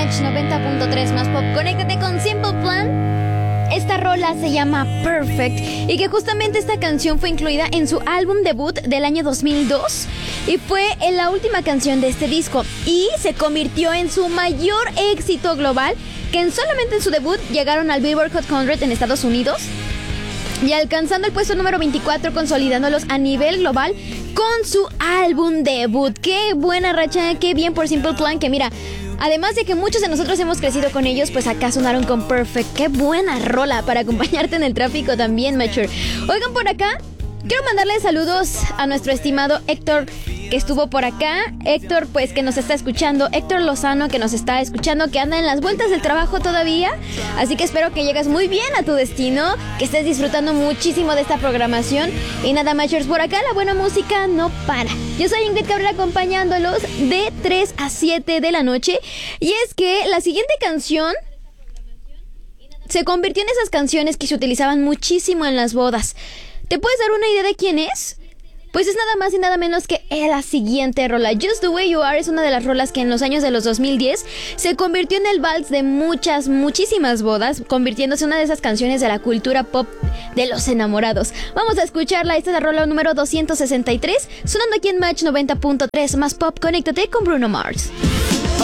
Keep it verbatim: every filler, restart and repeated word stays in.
Match noventa punto tres más pop. Conéctate con Simple Plan. Esta rola se llama Perfect y que justamente esta canción fue incluida en su álbum debut del año dos mil dos y fue en la última canción de este disco y se convirtió en su mayor éxito global, que en solamente en su debut llegaron al Billboard Hot cien en Estados Unidos y alcanzando el puesto número veinticuatro, consolidándolos a nivel global con su álbum debut. Qué buena racha, qué bien por Simple Plan, que mira, además de que muchos de nosotros hemos crecido con ellos, pues acá sonaron con Perfect. Qué buena rola para acompañarte en el tráfico también, Mature. Oigan, por acá quiero mandarle saludos a nuestro estimado Héctor, que estuvo por acá. Héctor, pues, que nos está escuchando. Héctor Lozano, que nos está escuchando, que anda en las vueltas del trabajo todavía. Así que espero que llegues muy bien a tu destino, que estés disfrutando muchísimo de esta programación. Y nada, Machers, por acá la buena música no para. Yo soy Ingrid Cabrera, acompañándolos de tres a siete de la noche. Y es que la siguiente canción se convirtió en esas canciones que se utilizaban muchísimo en las bodas. ¿Te puedes dar una idea de quién es? Pues es nada más y nada menos que la siguiente rola. Just the Way You Are es una de las rolas que en los años de los dos mil diez se convirtió en el vals de muchas, muchísimas bodas, convirtiéndose en una de esas canciones de la cultura pop de los enamorados. Vamos a escucharla. Esta es la rola número doscientos sesenta y tres, sonando aquí en Match noventa punto tres más pop. Conéctate con Bruno Mars.